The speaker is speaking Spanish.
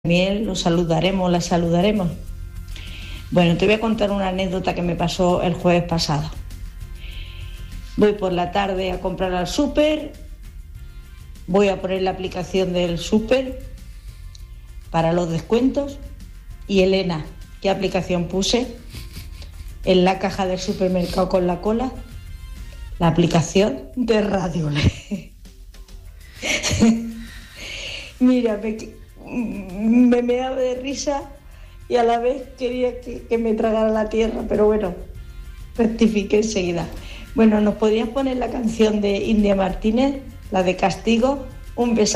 Miel, lo saludaremos, la saludaremos. Bueno, te voy a contar una anécdota que me pasó el jueves pasado. Voy por la tarde a comprar al súper, voy a poner la aplicación del súper para los descuentos y Elena, ¿qué aplicación puse? En la caja del supermercado con la cola, la aplicación de Radiolé. Mira, me meaba de risa y a la vez quería que me tragara la tierra, pero bueno, rectifiqué enseguida. Bueno, ¿nos podías poner la canción de India Martínez, la de Castigo? Un beso.